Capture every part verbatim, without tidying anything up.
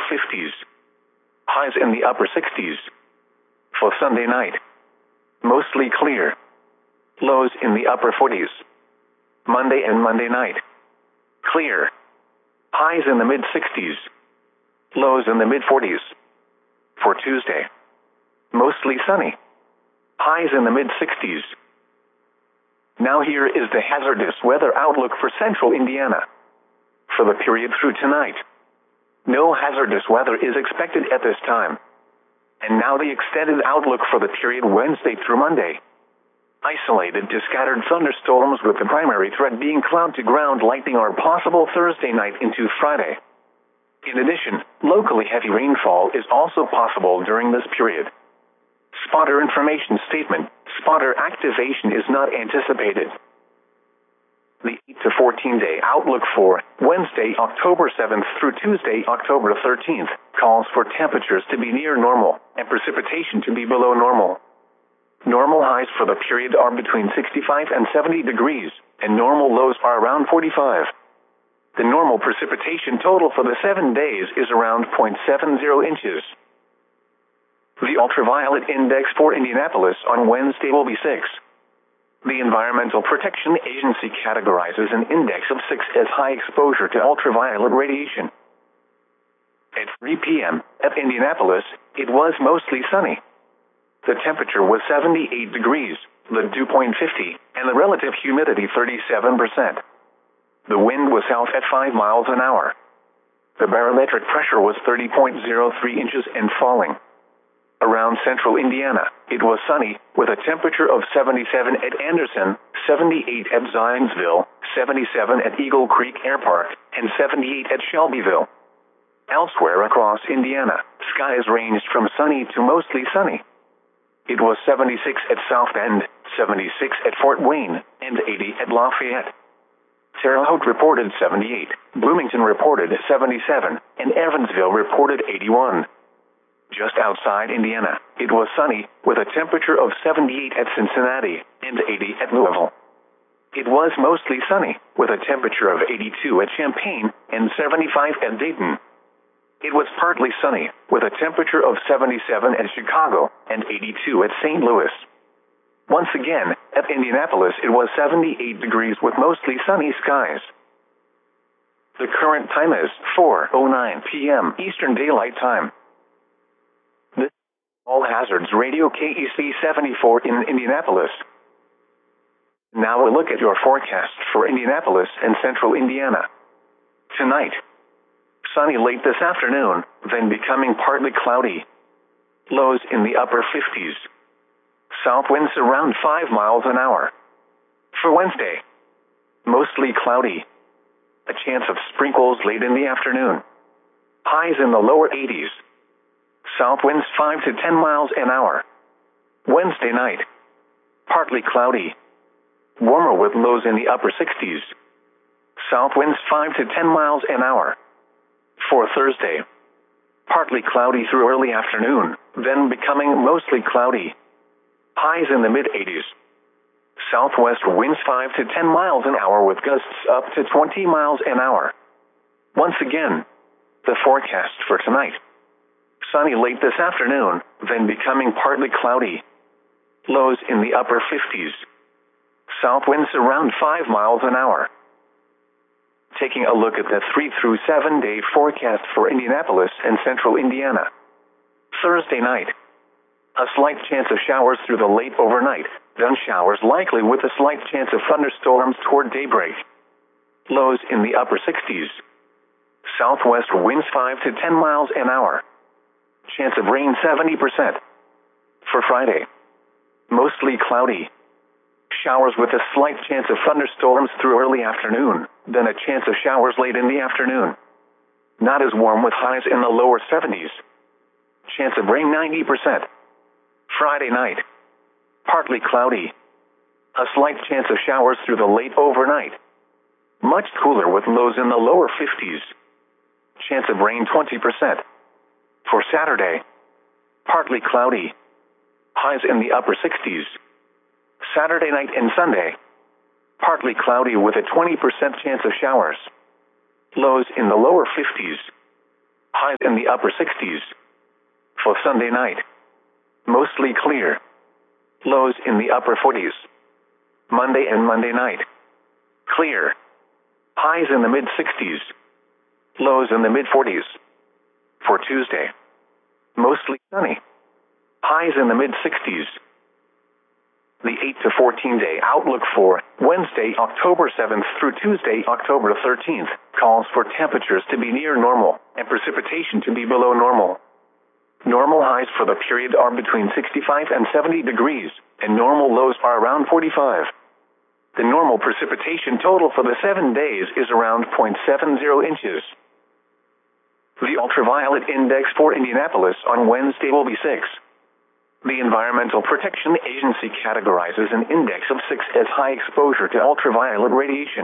fifties. Highs in the upper sixties. For Sunday night, mostly clear. Lows in the upper forties. Monday and Monday night, clear. Highs in the mid-sixties. Lows in the mid-forties. For Tuesday, mostly sunny. Highs in the mid-sixties. Now here is the hazardous weather outlook for central Indiana. For the period through tonight, no hazardous weather is expected at this time. And now the extended outlook for the period Wednesday through Monday. Isolated to scattered thunderstorms with the primary threat being cloud-to-ground lightning are possible Thursday night into Friday. In addition, locally heavy rainfall is also possible during this period. Spotter information statement: spotter activation is not anticipated. The eight to fourteen day outlook for Wednesday, October seventh through Tuesday, October thirteenth, calls for temperatures to be near normal and precipitation to be below normal. Normal highs for the period are between sixty-five and seventy degrees, and normal lows are around forty-five. The normal precipitation total for the seven days is around zero point seven zero inches. The ultraviolet index for Indianapolis on Wednesday will be six. The Environmental Protection Agency categorizes an index of six as high exposure to ultraviolet radiation. At three p m at Indianapolis, it was mostly sunny. The temperature was seventy-eight degrees, the dew point fifty, and the relative humidity thirty-seven percent. The wind was south at five miles an hour. The barometric pressure was thirty point zero three inches and falling. Around central Indiana, it was sunny, with a temperature of seventy-seven at Anderson, seventy-eight at Zionsville, seventy-seven at Eagle Creek Air Park, and seventy-eight at Shelbyville. Elsewhere across Indiana, skies ranged from sunny to mostly sunny. It was seventy-six at South Bend, seventy-six at Fort Wayne, and eighty at Lafayette. Terre Haute reported seventy-eight, Bloomington reported seventy-seven, and Evansville reported eighty-one. Just outside Indiana, it was sunny, with a temperature of seventy-eight at Cincinnati and eighty at Louisville. It was mostly sunny, with a temperature of eighty-two at Champaign and seventy-five at Dayton. It was partly sunny, with a temperature of seventy-seven at Chicago and eighty-two at Saint Louis. Once again, at Indianapolis it was seventy-eight degrees with mostly sunny skies. The current time is four oh nine p m Eastern Daylight Time. This is All Hazards Radio K E C seventy-four in Indianapolis. Now a look at your forecast for Indianapolis and central Indiana. Tonight, sunny late this afternoon, then becoming partly cloudy. Lows in the upper fifties. South winds around five miles an hour. For Wednesday, mostly cloudy. A chance of sprinkles late in the afternoon. Highs in the lower eighties. South winds five to ten miles an hour. Wednesday night, partly cloudy. Warmer with lows in the upper sixties. South winds five to ten miles an hour. For Thursday, partly cloudy through early afternoon, then becoming mostly cloudy. Highs in the mid-eighties. Southwest winds five to ten miles an hour with gusts up to twenty miles an hour. Once again, the forecast for tonight. Sunny late this afternoon, then becoming partly cloudy. Lows in the upper fifties. South winds around five miles an hour. Taking a look at the three through seven day forecast for Indianapolis and central Indiana. Thursday night, a slight chance of showers through the late overnight, then showers likely with a slight chance of thunderstorms toward daybreak. Lows in the upper sixties. Southwest winds five to ten miles an hour. Chance of rain seventy percent. For Friday, mostly cloudy. Showers with a slight chance of thunderstorms through early afternoon, then a chance of showers late in the afternoon. Not as warm with highs in the lower seventies. Chance of rain ninety percent. Friday night, partly cloudy. A slight chance of showers through the late overnight. Much cooler with lows in the lower fifties. Chance of rain twenty percent. For Saturday, partly cloudy. Highs in the upper sixties. Saturday night and Sunday, partly cloudy with a twenty percent chance of showers. Lows in the lower fifties. Highs in the upper sixties. For Sunday night, mostly clear. Lows in the upper forties. Monday and Monday night, clear. Highs in the mid sixties. Lows in the mid forties. For Tuesday, mostly sunny. Highs in the mid sixties. The eight to fourteen day outlook for Wednesday, October seventh through Tuesday, October thirteenth, calls for temperatures to be near normal and precipitation to be below normal. Normal highs for the period are between sixty-five and seventy degrees, and normal lows are around forty-five. The normal precipitation total for the seven days is around zero point seven zero inches. The ultraviolet index for Indianapolis on Wednesday will be six. The Environmental Protection Agency categorizes an index of six as high exposure to ultraviolet radiation.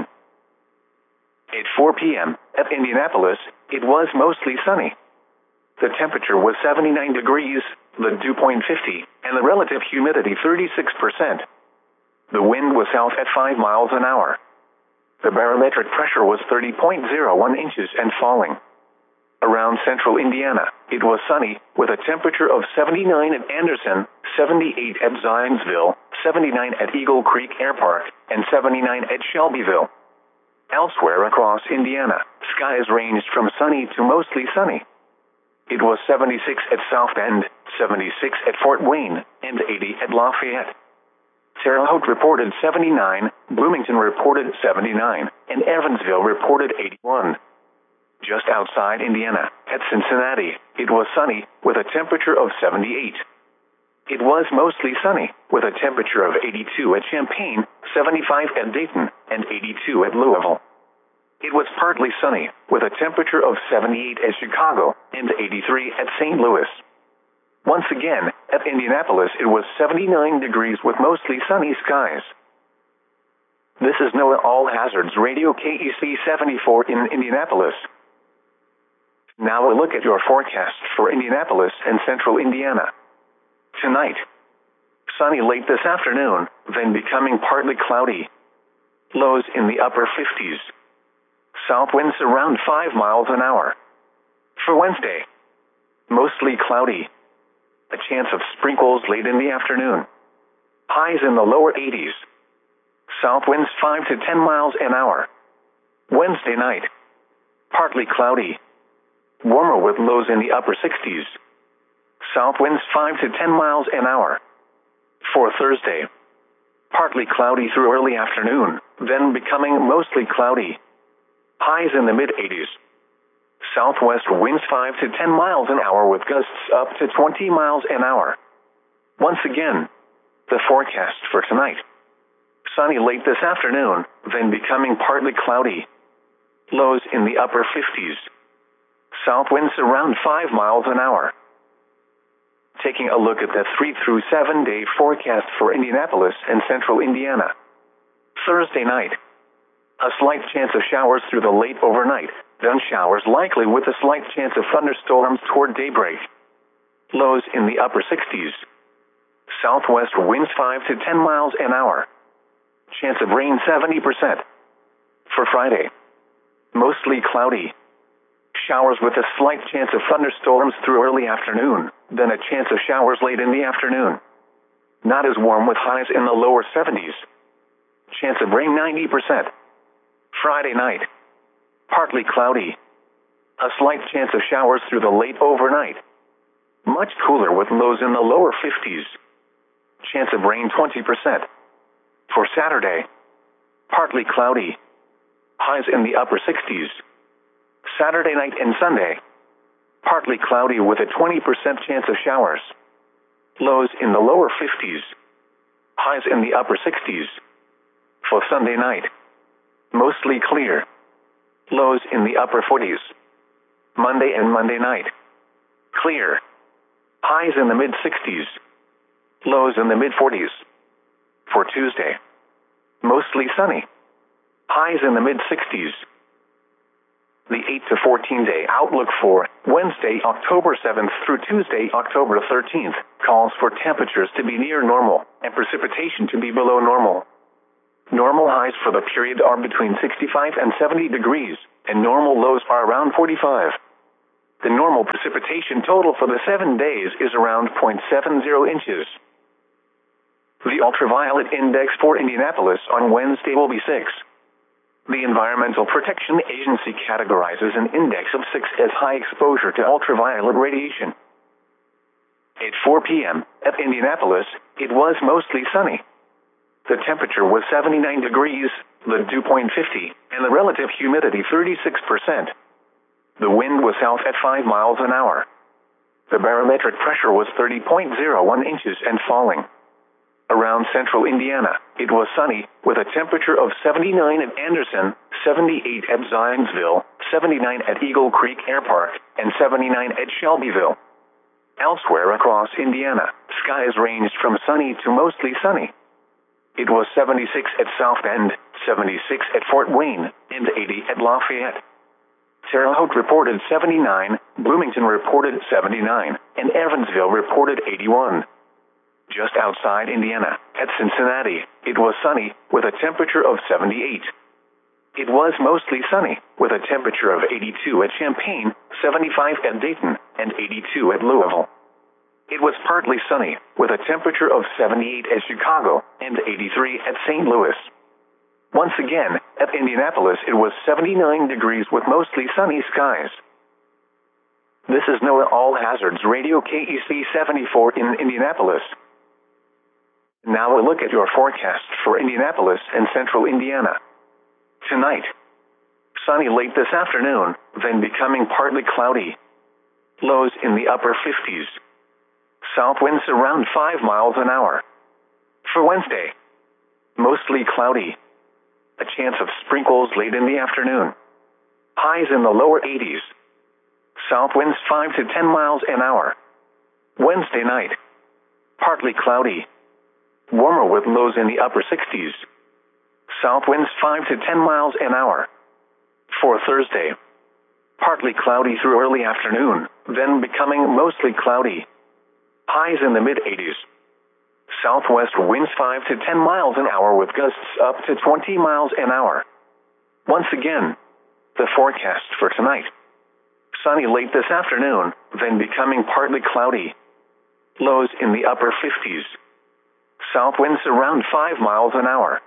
At four p.m. at Indianapolis, it was mostly sunny. The temperature was seventy-nine degrees, the dew point fifty, and the relative humidity thirty-six percent. The wind was south at five miles an hour. The barometric pressure was thirty point zero one inches and falling. Around central Indiana, it was sunny, with a temperature of seventy-nine at Anderson, seventy-eight at Zionsville, seventy-nine at Eagle Creek Air Park, and seventy-nine at Shelbyville. Elsewhere across Indiana, skies ranged from sunny to mostly sunny. It was seventy-six at South Bend, seventy-six at Fort Wayne, and eighty at Lafayette. Terre Haute reported seventy-nine, Bloomington reported seventy-nine, and Evansville reported eighty-one. Just outside Indiana, at Cincinnati, it was sunny, with a temperature of seventy-eight. It was mostly sunny, with a temperature of eighty-two at Champaign, seventy-five at Dayton, and eighty-two at Louisville. It was partly sunny, with a temperature of seventy-eight at Chicago, and eighty-three at Saint Louis. Once again, at Indianapolis it was seventy-nine degrees with mostly sunny skies. This is NOAA All Hazards Radio K E C seventy-four in Indianapolis. Now a look at your forecast for Indianapolis and central Indiana. Tonight, sunny late this afternoon, then becoming partly cloudy. Lows in the upper fifties. South winds around five miles an hour. For Wednesday, mostly cloudy. A chance of sprinkles late in the afternoon. Highs in the lower eighties. South winds five to ten miles an hour. Wednesday night, partly cloudy. Warmer with lows in the upper sixties. South winds five to ten miles an hour. For Thursday, partly cloudy through early afternoon, then becoming mostly cloudy. Highs in the mid eighties. Southwest winds five to ten miles an hour with gusts up to twenty miles an hour. Once again, the forecast for tonight. Sunny late this afternoon, then becoming partly cloudy. Lows in the upper fifties. South winds around five miles an hour. Taking a look at the three through seven day forecast for Indianapolis and central Indiana. Thursday night, a slight chance of showers through the late overnight, then showers likely with a slight chance of thunderstorms toward daybreak. Lows in the upper sixties. Southwest winds five to ten miles an hour. Chance of rain seventy percent. For Friday, mostly cloudy. Showers with a slight chance of thunderstorms through early afternoon, then a chance of showers late in the afternoon. Not as warm with highs in the lower seventies. Chance of rain ninety percent. Friday night, partly cloudy. A slight chance of showers through the late overnight. Much cooler with lows in the lower fifties. Chance of rain twenty percent. For Saturday, partly cloudy. Highs in the upper sixties. Saturday night and Sunday, partly cloudy with a twenty percent chance of showers. Lows in the lower fifties. Highs in the upper sixties. For Sunday night, mostly clear. Lows in the upper forties. Monday and Monday night, clear. Highs in the mid sixties. Lows in the mid forties. For Tuesday, mostly sunny. Highs in the mid sixties. The eight to fourteen day outlook for Wednesday, October seventh through Tuesday, October thirteenth, calls for temperatures to be near normal and precipitation to be below normal. Normal highs for the period are between sixty-five and seventy degrees, and normal lows are around forty-five. The normal precipitation total for the seven days is around zero point seven zero inches. The ultraviolet index for Indianapolis on Wednesday will be six. The Environmental Protection Agency categorizes an index of six as high exposure to ultraviolet radiation. At four p.m. at Indianapolis, it was mostly sunny. The temperature was seventy-nine degrees, the dew point fifty, and the relative humidity thirty-six percent. The wind was south at five miles an hour. The barometric pressure was thirty point zero one inches and falling. Around central Indiana, it was sunny, with a temperature of seventy-nine at Anderson, seventy-eight at Zionsville, seventy-nine at Eagle Creek Air Park, and seventy-nine at Shelbyville. Elsewhere across Indiana, skies ranged from sunny to mostly sunny. It was seventy-six at South Bend, seventy-six at Fort Wayne, and eighty at Lafayette. Terre Haute reported seventy-nine, Bloomington reported seventy-nine, and Evansville reported eighty-one. Just outside Indiana, at Cincinnati, it was sunny, with a temperature of seventy-eight. It was mostly sunny, with a temperature of eighty-two at Champaign, seventy-five at Dayton, and eighty-two at Louisville. It was partly sunny, with a temperature of seventy-eight at Chicago, and eighty-three at Saint Louis. Once again, at Indianapolis it was seventy-nine degrees with mostly sunny skies. This is NOAA All Hazards Radio K E C seventy-four in Indianapolis. Now a look at your forecast for Indianapolis and central Indiana. Tonight, sunny late this afternoon, then becoming partly cloudy. Lows in the upper fifties. South winds around five miles an hour. For Wednesday, mostly cloudy. A chance of sprinkles late in the afternoon. Highs in the lower eighties. South winds five to ten miles an hour. Wednesday night, partly cloudy. Warmer with lows in the upper sixties. South winds five to ten miles an hour. For Thursday, partly cloudy through early afternoon, then becoming mostly cloudy. Highs in the mid-eighties. Southwest winds five to ten miles an hour with gusts up to twenty miles an hour. Once again, the forecast for tonight. Sunny late this afternoon, then becoming partly cloudy. Lows in the upper fifties. South winds around five miles an hour.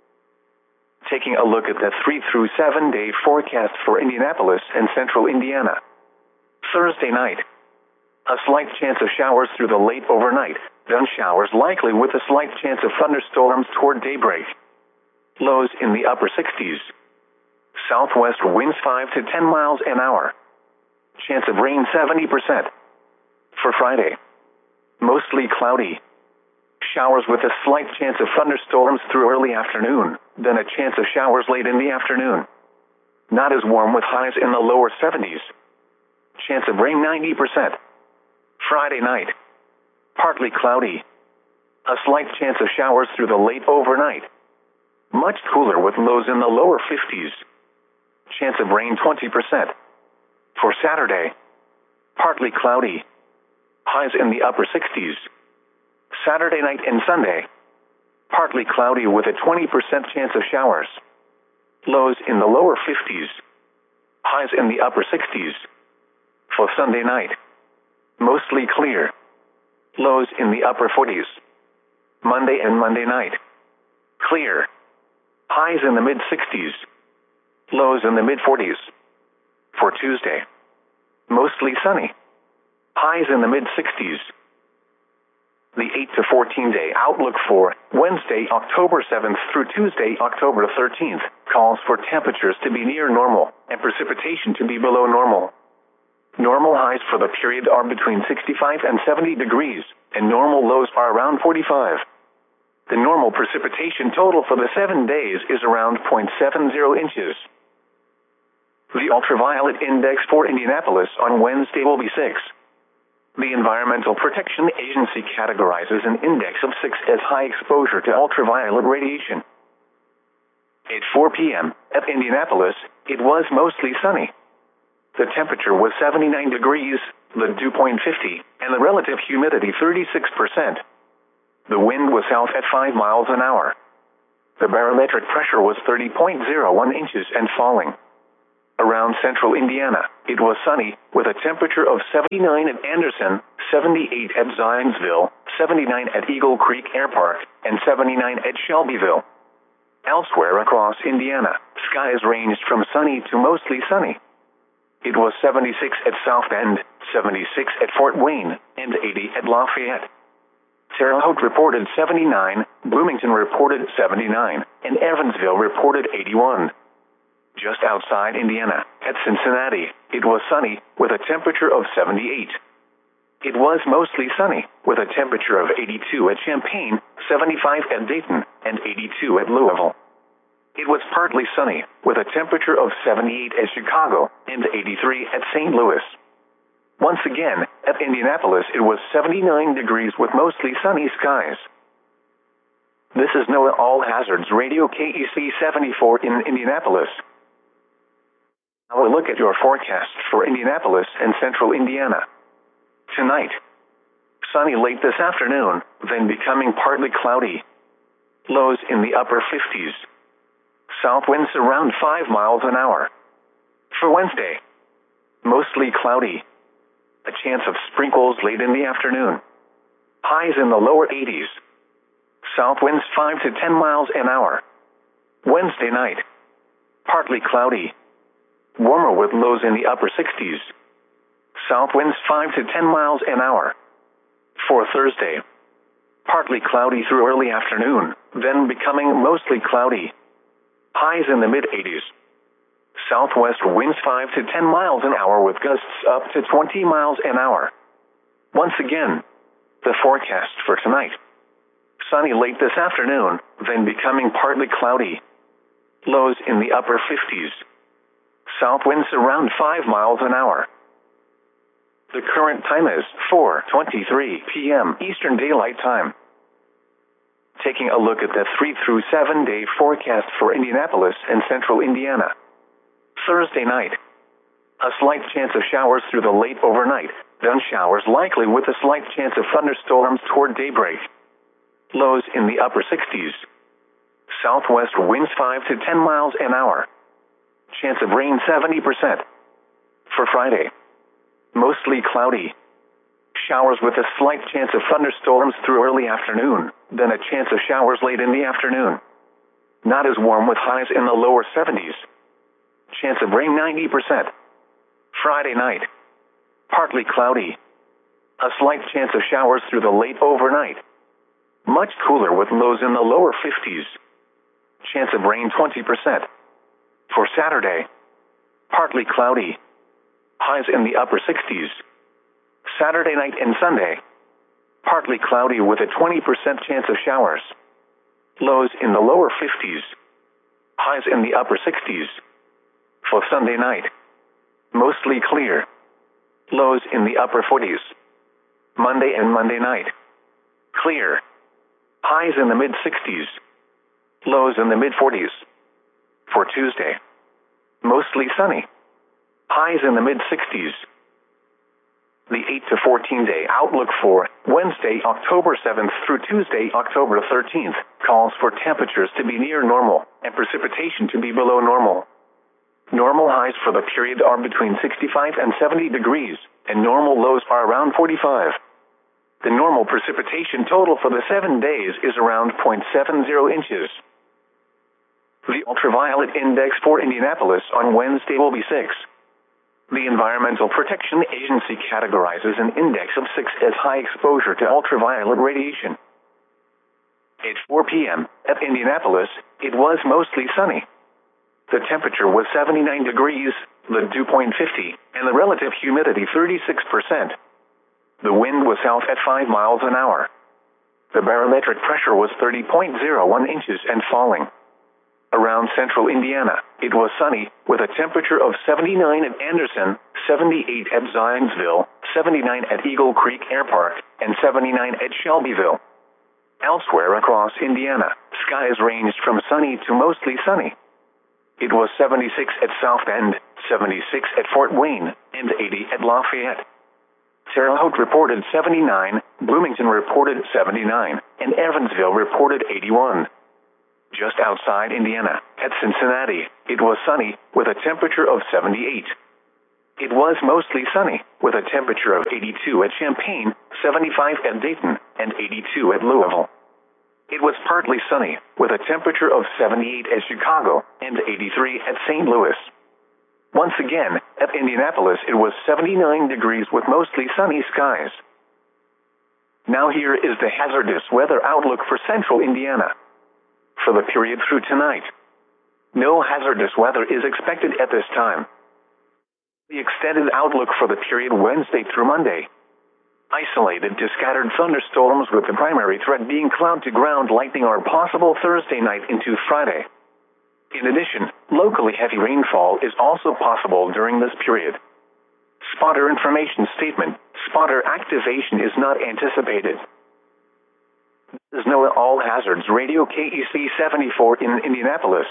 Taking a look at the three through seven day forecast for Indianapolis and central Indiana. Thursday night, a slight chance of showers through the late overnight, then showers likely with a slight chance of thunderstorms toward daybreak. Lows in the upper sixties. Southwest winds five to ten miles an hour. Chance of rain seventy percent. For Friday, mostly cloudy. Showers with a slight chance of thunderstorms through early afternoon, then a chance of showers late in the afternoon. Not as warm with highs in the lower seventies. Chance of rain ninety percent. Friday night, partly cloudy. A slight chance of showers through the late overnight. Much cooler with lows in the lower fifties. Chance of rain twenty percent. For Saturday, partly cloudy. Highs in the upper sixties. Saturday night and Sunday, partly cloudy with a twenty percent chance of showers. Lows in the lower fifties. Highs in the upper sixties. For Sunday night, mostly clear. Lows in the upper forties. Monday and Monday night, clear. Highs in the mid-sixties. Lows in the mid-forties. For Tuesday, mostly sunny. Highs in the mid-sixties. The eight to fourteen day outlook for Wednesday, October seventh through Tuesday, October thirteenth, calls for temperatures to be near normal and precipitation to be below normal. Normal highs for the period are between sixty-five and seventy degrees, and normal lows are around forty-five. The normal precipitation total for the seven days is around zero point seven zero inches. The ultraviolet index for Indianapolis on Wednesday will be six. The Environmental Protection Agency categorizes an index of six as high exposure to ultraviolet radiation. At four p.m. at Indianapolis, it was mostly sunny. The temperature was seventy-nine degrees, the dew point fifty, and the relative humidity thirty-six percent. The wind was south at five miles an hour. The barometric pressure was thirty point zero one inches and falling. Around central Indiana, it was sunny, with a temperature of seventy-nine at Anderson, seventy-eight at Zionsville, seventy-nine at Eagle Creek Air Park, and seventy-nine at Shelbyville. Elsewhere across Indiana, skies ranged from sunny to mostly sunny. It was seventy-six at South Bend, seventy-six at Fort Wayne, and eighty at Lafayette. Terre Haute reported seventy-nine, Bloomington reported seventy-nine, and Evansville reported eighty-one. Just outside Indiana, at Cincinnati, it was sunny, with a temperature of seventy-eight. It was mostly sunny, with a temperature of eighty-two at Champaign, seventy-five at Dayton, and eighty-two at Louisville. It was partly sunny, with a temperature of seventy-eight at Chicago, and eighty-three at Saint Louis. Once again, at Indianapolis it was seventy-nine degrees with mostly sunny skies. This is NOAA All Hazards Radio K E C seventy-four in Indianapolis. Now a look at your forecast for Indianapolis and central Indiana. Tonight, sunny late this afternoon, then becoming partly cloudy. Lows in the upper fifties. South winds around five miles an hour. For Wednesday, mostly cloudy. A chance of sprinkles late in the afternoon. Highs in the lower eighties. South winds five to ten miles an hour. Wednesday night, partly cloudy. Warmer with lows in the upper sixties. South winds five to ten miles an hour. For Thursday, partly cloudy through early afternoon, then becoming mostly cloudy. Highs in the mid-eighties. Southwest winds five to ten miles an hour with gusts up to twenty miles an hour. Once again, the forecast for tonight. Sunny late this afternoon, then becoming partly cloudy. Lows in the upper fifties. South winds around five miles an hour. The current time is four twenty-three p m Eastern Daylight Time. Taking a look at the three through seven day forecast for Indianapolis and central Indiana. Thursday night, a slight chance of showers through the late overnight, then showers likely with a slight chance of thunderstorms toward daybreak. Lows in the upper sixties. Southwest winds five to ten miles an hour. Chance of rain seventy percent. For Friday, mostly cloudy. Showers with a slight chance of thunderstorms through early afternoon, then a chance of showers late in the afternoon. Not as warm with highs in the lower seventies. Chance of rain ninety percent. Friday night, partly cloudy. A slight chance of showers through the late overnight. Much cooler with lows in the lower fifties. Chance of rain twenty percent. For Saturday, partly cloudy. Highs in the upper sixties. Saturday night and Sunday, partly cloudy with a twenty percent chance of showers. Lows in the lower fifties. Highs in the upper sixties. For Sunday night, mostly clear. Lows in the upper forties. Monday and Monday night, clear. Highs in the mid-sixties. Lows in the mid-forties. For Tuesday, mostly sunny. Highs in the mid-sixties. The eight to fourteen day outlook for Wednesday, October seventh through Tuesday, October thirteenth, calls for temperatures to be near normal and precipitation to be below normal. Normal highs for the period are between sixty-five and seventy degrees, and normal lows are around forty-five. The normal precipitation total for the seven days is around zero point seven zero inches. The ultraviolet index for Indianapolis on Wednesday will be six. The Environmental Protection Agency categorizes an index of six as high exposure to ultraviolet radiation. At four p m at Indianapolis, it was mostly sunny. The temperature was seventy-nine degrees, the dew point fifty, and the relative humidity thirty-six percent. The wind was south at five miles an hour. The barometric pressure was thirty point zero one inches and falling. Around central Indiana, it was sunny, with a temperature of seventy-nine at Anderson, seventy-eight at Zionsville, seventy-nine at Eagle Creek Air Park, and seventy-nine at Shelbyville. Elsewhere across Indiana, skies ranged from sunny to mostly sunny. It was seventy-six at South Bend, seventy-six at Fort Wayne, and eighty at Lafayette. Terre Haute reported seventy-nine, Bloomington reported seventy-nine, and Evansville reported eighty-one. Just outside Indiana, at Cincinnati, it was sunny, with a temperature of seventy-eight. It was mostly sunny, with a temperature of eighty-two at Champaign, seventy-five at Dayton, and eighty-two at Louisville. It was partly sunny, with a temperature of seventy-eight at Chicago, and eighty-three at Saint Louis. Once again, at Indianapolis it was seventy-nine degrees with mostly sunny skies. Now here is the hazardous weather outlook for central Indiana. For the period through tonight, no hazardous weather is expected at this time. The extended outlook for the period Wednesday through Monday. Isolated to scattered thunderstorms with the primary threat being cloud-to-ground lightning are possible Thursday night into Friday. In addition, locally heavy rainfall is also possible during this period. Spotter information statement: spotter activation is not anticipated. This is NOAA All Hazards Radio K E C seventy-four in Indianapolis.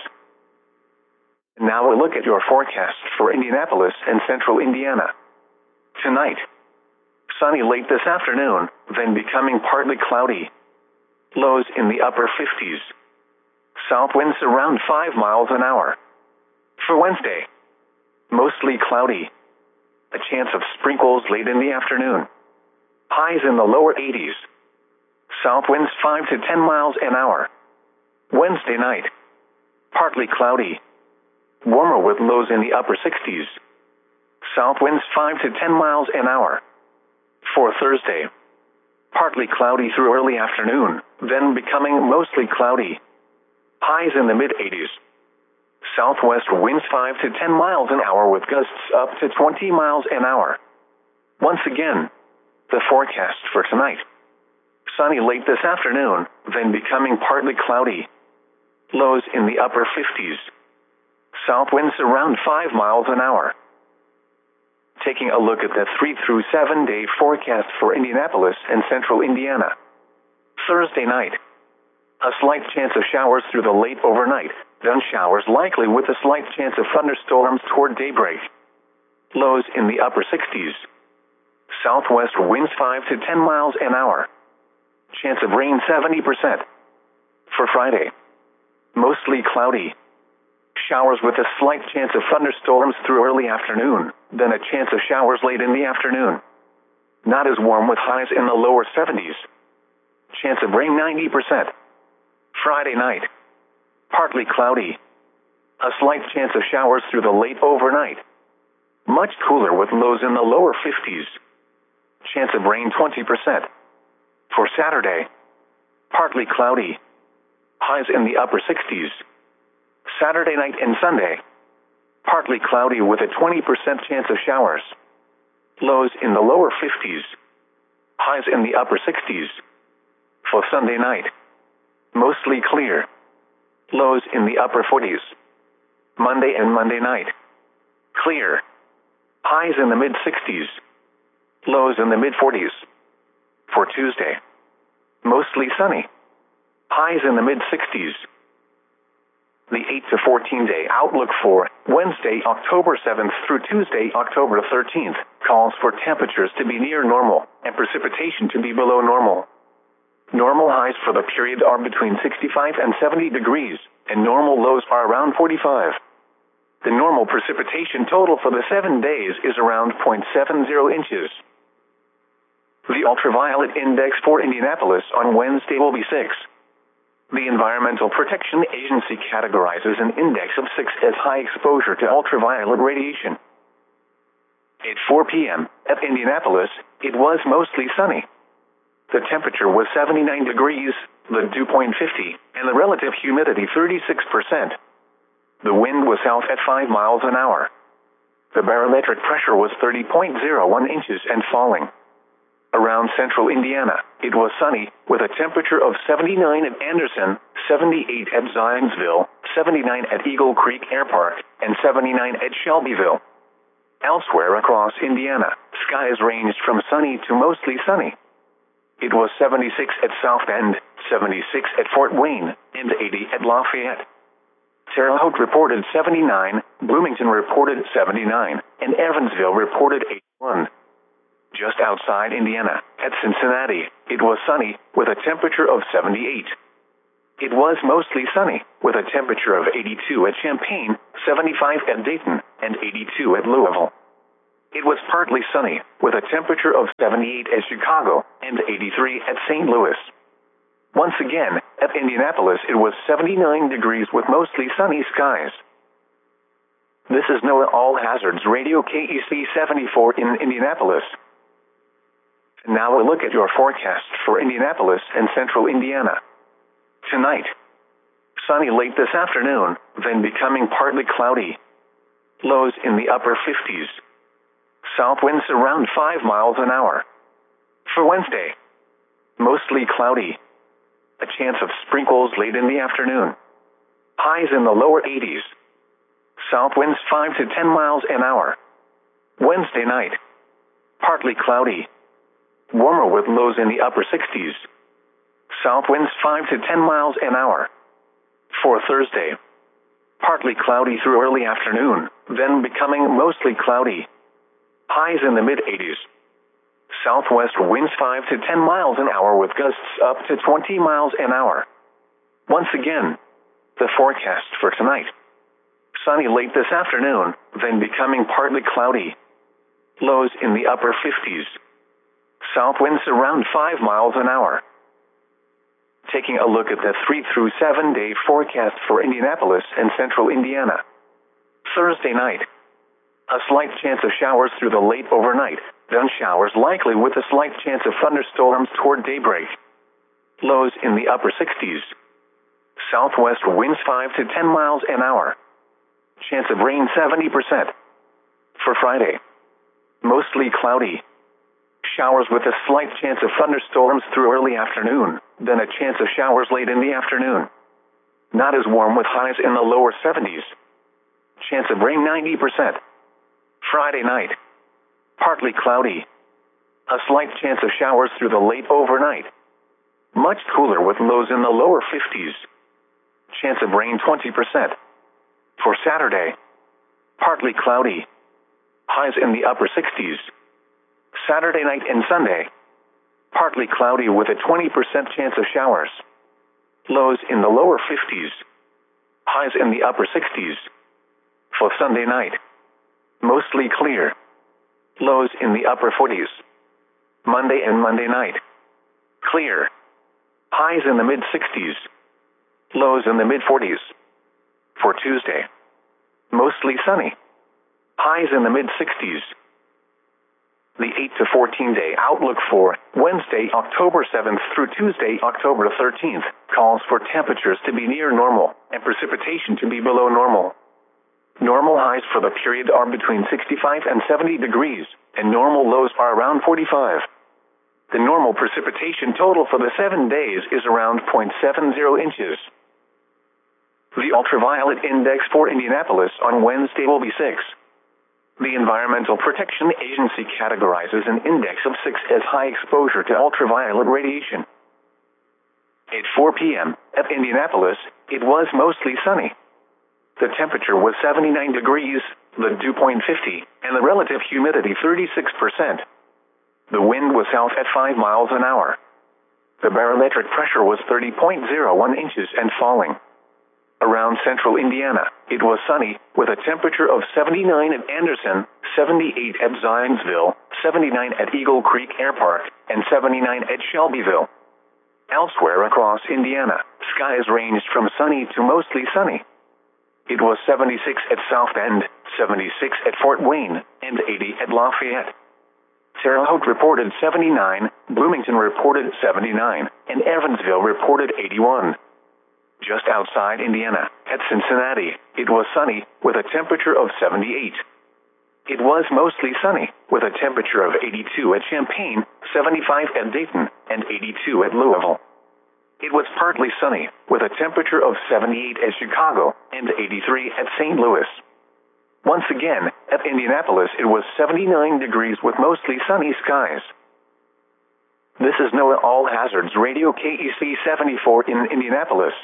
Now a look at your forecast for Indianapolis and central Indiana. Tonight, sunny late this afternoon, then becoming partly cloudy. Lows in the upper fifties. South winds around five miles an hour. For Wednesday, mostly cloudy. A chance of sprinkles late in the afternoon. Highs in the lower eighties. South winds five to ten miles an hour. Wednesday night, partly cloudy. Warmer with lows in the upper sixties. South winds five to ten miles an hour. For Thursday, partly cloudy through early afternoon, then becoming mostly cloudy. Highs in the mid-eighties. Southwest winds five to ten miles an hour with gusts up to twenty miles an hour. Once again, the forecast for tonight. Sunny late this afternoon, then becoming partly cloudy. Lows in the upper fifties. South winds around five miles an hour. Taking a look at the three through seven day forecast for Indianapolis and central Indiana. Thursday night, a slight chance of showers through the late overnight, then showers likely with a slight chance of thunderstorms toward daybreak. Lows in the upper sixties. Southwest winds five to ten miles an hour. Chance of rain seventy percent. For Friday, mostly cloudy. Showers with a slight chance of thunderstorms through early afternoon, then a chance of showers late in the afternoon. Not as warm with highs in the lower seventies. Chance of rain ninety percent. Friday night, partly cloudy. A slight chance of showers through the late overnight. Much cooler with lows in the lower fifties. Chance of rain twenty percent. For Saturday, partly cloudy. Highs in the upper sixties. Saturday night and Sunday, partly cloudy with a twenty percent chance of showers. Lows in the lower fifties. Highs in the upper sixties. For Sunday night, mostly clear. Lows in the upper forties. Monday and Monday night, clear. Highs in the mid-sixties. Lows in the mid-forties. For Tuesday, mostly sunny. Highs in the mid-sixties. The eight to fourteen day outlook for Wednesday, October seventh through Tuesday, October thirteenth, calls for temperatures to be near normal and precipitation to be below normal. Normal highs for the period are between sixty-five and seventy degrees, and normal lows are around forty-five. The normal precipitation total for the seven days is around zero point seven zero inches. The ultraviolet index for Indianapolis on Wednesday will be six. The Environmental Protection Agency categorizes an index of six as high exposure to ultraviolet radiation. At four p.m. at Indianapolis, it was mostly sunny. The temperature was seventy-nine degrees, the dew point fifty, and the relative humidity thirty-six percent. The wind was south at five miles an hour. The barometric pressure was thirty point zero one inches and falling. Around central Indiana, it was sunny, with a temperature of seventy-nine at Anderson, seventy-eight at Zionsville, seventy-nine at Eagle Creek Air Park, and seventy-nine at Shelbyville. Elsewhere across Indiana, skies ranged from sunny to mostly sunny. It was seventy-six at South Bend, seventy-six at Fort Wayne, and eighty at Lafayette. Terre Haute reported seventy-nine, Bloomington reported seventy-nine, and Evansville reported eighty-one. Just outside Indiana, at Cincinnati, it was sunny, with a temperature of seventy-eight. It was mostly sunny, with a temperature of eighty-two at Champaign, seventy-five at Dayton, and eighty-two at Louisville. It was partly sunny, with a temperature of seventy-eight at Chicago, and eighty-three at Saint Louis. Once again, at Indianapolis it was seventy-nine degrees with mostly sunny skies. This is NOAA All Hazards Radio K E C seventy-four in Indianapolis. Now a look at your forecast for Indianapolis and central Indiana. Tonight, sunny late this afternoon, then becoming partly cloudy. Lows in the upper fifties. South winds around five miles an hour. For Wednesday, mostly cloudy. A chance of sprinkles late in the afternoon. Highs in the lower eighties. South winds five to ten miles an hour. Wednesday night, partly cloudy. Warmer with lows in the upper sixties. South winds five to ten miles an hour. For Thursday, partly cloudy through early afternoon, then becoming mostly cloudy. Highs in the mid-eighties. Southwest winds five to ten miles an hour with gusts up to twenty miles an hour. Once again, the forecast for tonight. Sunny late this afternoon, then becoming partly cloudy. Lows in the upper fifties. South winds around five miles an hour. Taking a look at the three through seven day forecast for Indianapolis and central Indiana. Thursday night, a slight chance of showers through the late overnight, then showers likely with a slight chance of thunderstorms toward daybreak. Lows in the upper sixties. Southwest winds five to ten miles an hour. Chance of rain seventy percent. For Friday, mostly cloudy. Showers with a slight chance of thunderstorms through early afternoon, then a chance of showers late in the afternoon. Not as warm with highs in the lower seventies. Chance of rain ninety percent. Friday night, partly cloudy. A slight chance of showers through the late overnight. Much cooler with lows in the lower fifties. Chance of rain twenty percent. For Saturday, partly cloudy. Highs in the upper sixties. Saturday night and Sunday, partly cloudy with a twenty percent chance of showers. Lows in the lower fifties. Highs in the upper sixties. For Sunday night, mostly clear. Lows in the upper forties. Monday and Monday night, clear. Highs in the mid-sixties. Lows in the mid-forties. For Tuesday, mostly sunny. Highs in the mid-sixties. The eight to fourteen day outlook for Wednesday, October seventh through Tuesday, October thirteenth, calls for temperatures to be near normal and precipitation to be below normal. Normal highs for the period are between sixty-five and seventy degrees, and normal lows are around forty-five. The normal precipitation total for the seven days is around zero point seven zero inches. The ultraviolet index for Indianapolis on Wednesday will be six. The Environmental Protection Agency categorizes an index of six as high exposure to ultraviolet radiation. At four p.m. at Indianapolis, it was mostly sunny. The temperature was seventy-nine degrees, the dew point fifty, and the relative humidity thirty-six percent. The wind was south at five miles an hour. The barometric pressure was thirty point zero one inches and falling. Around central Indiana, it was sunny, with a temperature of seventy-nine at Anderson, seventy-eight at Zionsville, seventy-nine at Eagle Creek Air Park, and seventy-nine at Shelbyville. Elsewhere across Indiana, skies ranged from sunny to mostly sunny. It was seventy-six at South Bend, seventy-six at Fort Wayne, and eighty at Lafayette. Terre Haute reported seventy-nine, Bloomington reported seventy-nine, and Evansville reported eighty-one. Just outside Indiana, at Cincinnati, it was sunny, with a temperature of seventy-eight. It was mostly sunny, with a temperature of eighty-two at Champaign, seventy-five at Dayton, and eighty-two at Louisville. It was partly sunny, with a temperature of seventy-eight at Chicago, and eighty-three at Saint Louis. Once again, at Indianapolis it was seventy-nine degrees with mostly sunny skies. This is NOAA All Hazards Radio K E C seventy-four in Indianapolis.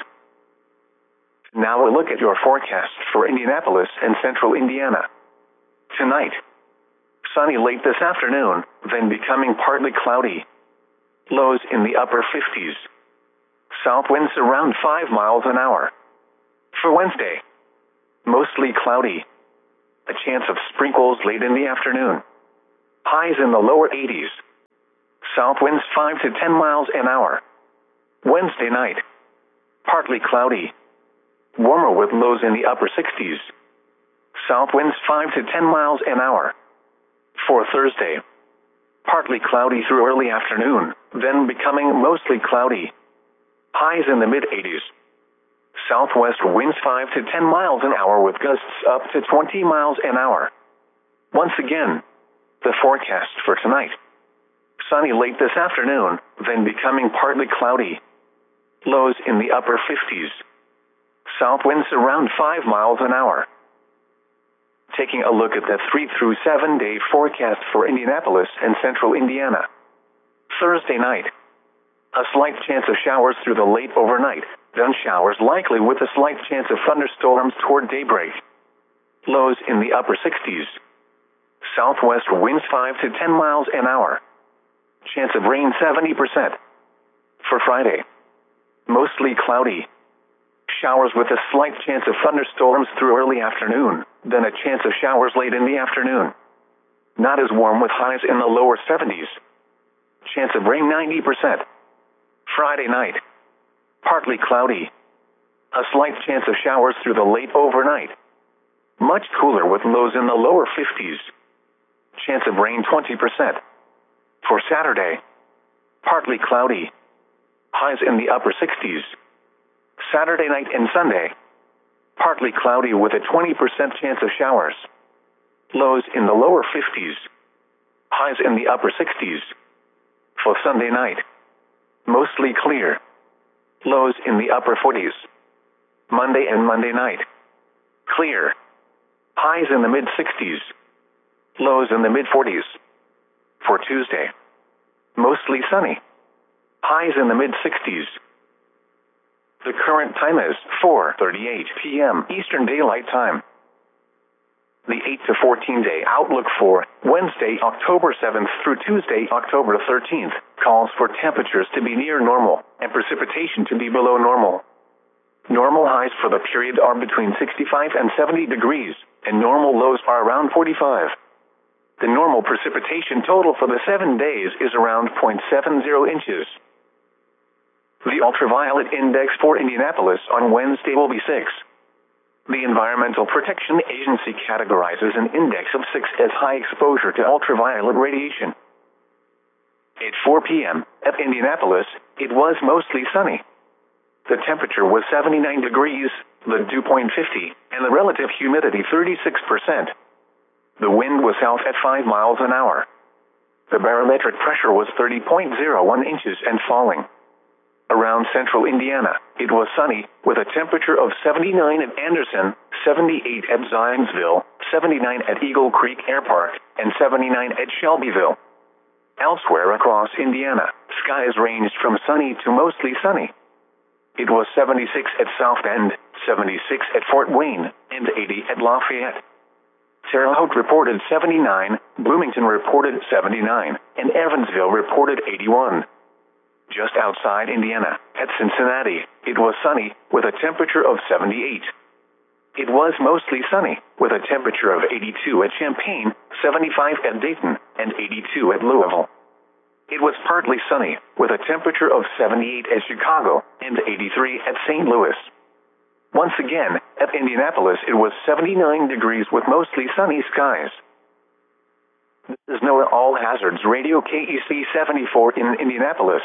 Now a look at your forecast for Indianapolis and central Indiana. Tonight, sunny late this afternoon, then becoming partly cloudy. Lows in the upper fifties. South winds around five miles an hour. For Wednesday, mostly cloudy. A chance of sprinkles late in the afternoon. Highs in the lower eighties. South winds five to ten miles an hour. Wednesday night, partly cloudy. Warmer with lows in the upper sixties. South winds five to ten miles an hour. For Thursday, partly cloudy through early afternoon, then becoming mostly cloudy. Highs in the mid eighties. Southwest winds five to ten miles an hour with gusts up to twenty miles an hour. Once again, the forecast for tonight. Sunny late this afternoon, then becoming partly cloudy. Lows in the upper fifties. South winds around five miles an hour. Taking a look at the three through seven day forecast for Indianapolis and central Indiana. Thursday night, a slight chance of showers through the late overnight, then showers likely with a slight chance of thunderstorms toward daybreak. Lows in the upper sixties. Southwest winds five to ten miles an hour. Chance of rain seventy percent. For Friday, mostly cloudy. Showers with a slight chance of thunderstorms through early afternoon, then a chance of showers late in the afternoon. Not as warm with highs in the lower seventies. Chance of rain ninety percent. Friday night, partly cloudy. A slight chance of showers through the late overnight. Much cooler with lows in the lower fifties. Chance of rain twenty percent. For Saturday, partly cloudy. Highs in the upper sixties. Saturday night and Sunday, partly cloudy with a twenty percent chance of showers. Lows in the lower fifties. Highs in the upper sixties. For Sunday night, mostly clear. Lows in the upper forties. Monday and Monday night, clear. Highs in the mid sixties. Lows in the mid forties. For Tuesday, mostly sunny. Highs in the mid sixties. The current time is four thirty-eight p.m. Eastern Daylight Time. The eight to fourteen day outlook for Wednesday, October seventh through Tuesday, October thirteenth, calls for temperatures to be near normal and precipitation to be below normal. Normal highs for the period are between sixty-five and seventy degrees, and normal lows are around forty-five. The normal precipitation total for the seven days is around zero point seven zero inches. The ultraviolet index for Indianapolis on Wednesday will be six. The Environmental Protection Agency categorizes an index of six as high exposure to ultraviolet radiation. At four p.m. at Indianapolis, it was mostly sunny. The temperature was seventy-nine degrees, the dew point fifty, and the relative humidity thirty-six percent. The wind was south at five miles an hour. The barometric pressure was thirty point zero one inches and falling. Around central Indiana, it was sunny, with a temperature of seventy-nine at Anderson, seventy-eight at Zionsville, seventy-nine at Eagle Creek Air Park, and seventy-nine at Shelbyville. Elsewhere across Indiana, skies ranged from sunny to mostly sunny. It was seventy-six at South Bend, seventy-six at Fort Wayne, and eighty at Lafayette. Terre Haute reported seventy-nine, Bloomington reported seventy-nine, and Evansville reported eighty-one. Just outside Indiana, at Cincinnati, it was sunny, with a temperature of seventy-eight. It was mostly sunny, with a temperature of eighty-two at Champaign, seventy-five at Dayton, and eighty-two at Louisville. It was partly sunny, with a temperature of seventy-eight at Chicago, and eighty-three at Saint Louis. Once again, at Indianapolis it was seventy-nine degrees with mostly sunny skies. This is NOAA All Hazards Radio K E C seventy-four in Indianapolis.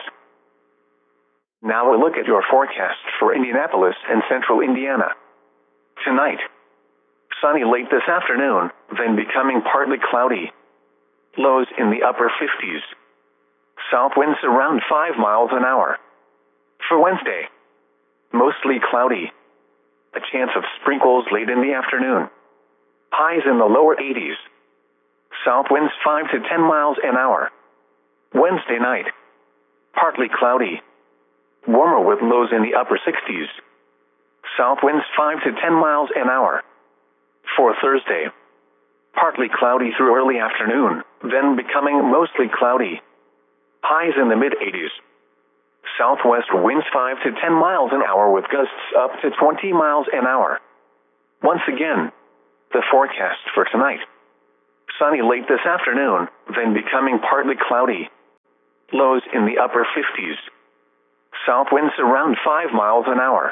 Now a look at your forecast for Indianapolis and central Indiana. Tonight, sunny late this afternoon, then becoming partly cloudy. Lows in the upper fifties. South winds around five miles an hour. For Wednesday, mostly cloudy. A chance of sprinkles late in the afternoon. Highs in the lower eighties. South winds five to ten miles an hour. Wednesday night, partly cloudy. Warmer with lows in the upper sixties. South winds five to ten miles an hour. For Thursday, partly cloudy through early afternoon, then becoming mostly cloudy. Highs in the mid eighties. Southwest winds five to ten miles an hour with gusts up to twenty miles an hour. Once again, the forecast for tonight. Sunny late this afternoon, then becoming partly cloudy. Lows in the upper fifties. South winds around five miles an hour.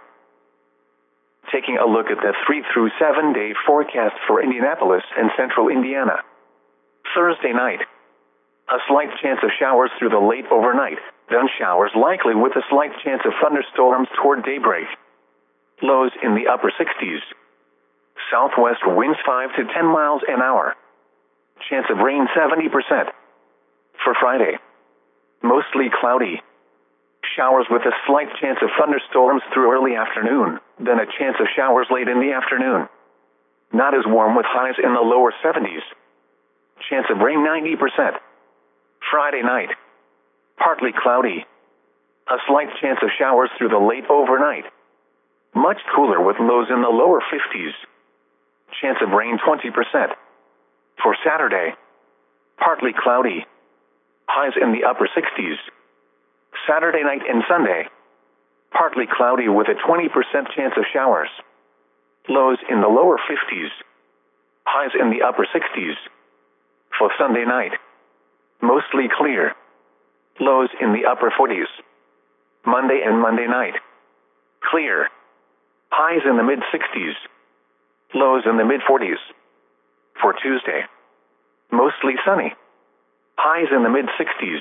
Taking a look at the three through seven day forecast for Indianapolis and central Indiana. Thursday night. A slight chance of showers through the late overnight, then showers likely with a slight chance of thunderstorms toward daybreak. Lows in the upper sixties. Southwest winds five to ten miles an hour. Chance of rain seventy percent. For Friday. Mostly cloudy. Showers with a slight chance of thunderstorms through early afternoon, then a chance of showers late in the afternoon. Not as warm with highs in the lower seventies. Chance of rain ninety percent. Friday night. Partly cloudy. A slight chance of showers through the late overnight. Much cooler with lows in the lower fifties. Chance of rain twenty percent. For Saturday. Partly cloudy. Highs in the upper sixties. Saturday night and Sunday. Partly cloudy with a twenty percent chance of showers. Lows in the lower fifties. Highs in the upper sixties. For Sunday night. Mostly clear. Lows in the upper forties. Monday and Monday night. Clear. Highs in the mid sixties. Lows in the mid forties. For Tuesday. Mostly sunny. Highs in the mid sixties.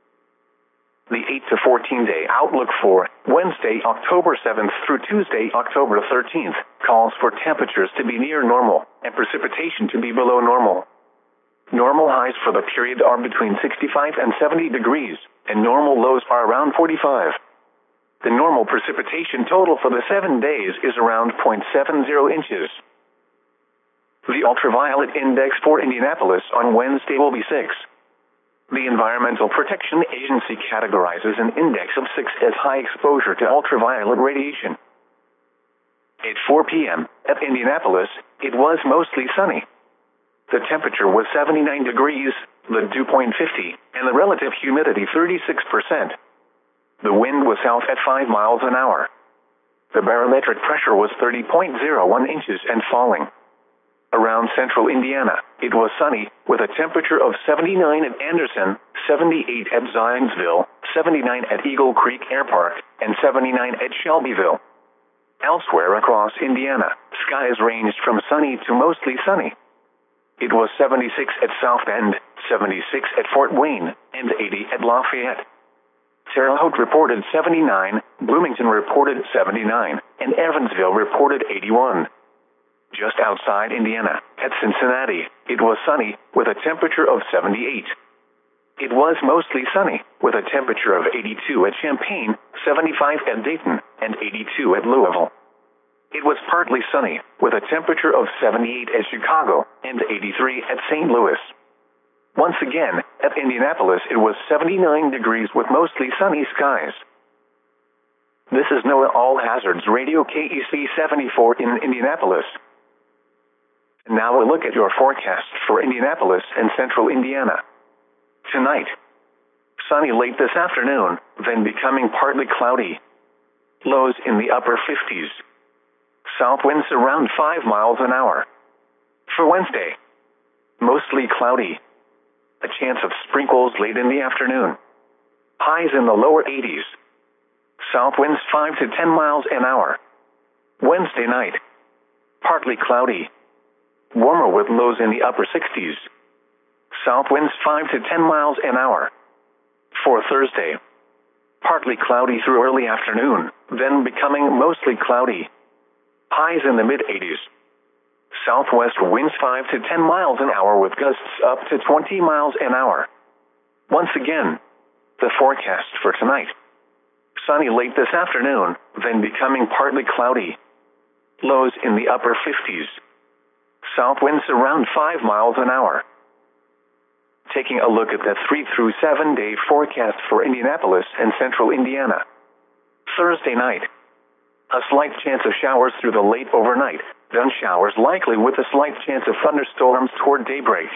The eight to fourteen day outlook for Wednesday, October seventh through Tuesday, October thirteenth, calls for temperatures to be near normal and precipitation to be below normal. Normal highs for the period are between sixty-five and seventy degrees, and normal lows are around forty-five. The normal precipitation total for the seven days is around zero point seven zero inches. The ultraviolet index for Indianapolis on Wednesday will be six. The Environmental Protection Agency categorizes an index of six as high exposure to ultraviolet radiation. At four p.m. at Indianapolis, it was mostly sunny. The temperature was seventy-nine degrees, the dew point fifty, and the relative humidity thirty-six percent. The wind was south at five miles an hour. The barometric pressure was thirty point zero one inches and falling. Around central Indiana, it was sunny, with a temperature of seventy-nine at Anderson, seventy-eight at Zionsville, seventy-nine at Eagle Creek Air Park, and seventy-nine at Shelbyville. Elsewhere across Indiana, skies ranged from sunny to mostly sunny. It was seventy-six at South Bend, seventy-six at Fort Wayne, and eighty at Lafayette. Terre Haute reported seventy-nine, Bloomington reported seventy-nine, and Evansville reported eighty-one. Just outside Indiana, at Cincinnati, it was sunny, with a temperature of seventy-eight. It was mostly sunny, with a temperature of eighty-two at Champaign, seventy-five at Dayton, and eighty-two at Louisville. It was partly sunny, with a temperature of seventy-eight at Chicago, and eighty-three at Saint Louis. Once again, at Indianapolis it was seventy-nine degrees with mostly sunny skies. This is NOAA All Hazards Radio K E C seventy-four in Indianapolis. Now a look at your forecast for Indianapolis and central Indiana. Tonight. Sunny late this afternoon, then becoming partly cloudy. Lows in the upper fifties. South winds around five miles an hour. For Wednesday. Mostly cloudy. A chance of sprinkles late in the afternoon. Highs in the lower eighties. South winds five to ten miles an hour. Wednesday night. Partly cloudy. Warmer with lows in the upper sixties. South winds five to ten miles an hour. For Thursday. Partly cloudy through early afternoon, then becoming mostly cloudy. Highs in the mid eighties. Southwest winds five to ten miles an hour with gusts up to twenty miles an hour. Once again, the forecast for tonight. Sunny late this afternoon, then becoming partly cloudy. Lows in the upper fifties. South winds around five miles an hour. Taking a look at the three through seven day forecast for Indianapolis and central Indiana. Thursday night. A slight chance of showers through the late overnight, then showers likely with a slight chance of thunderstorms toward daybreak.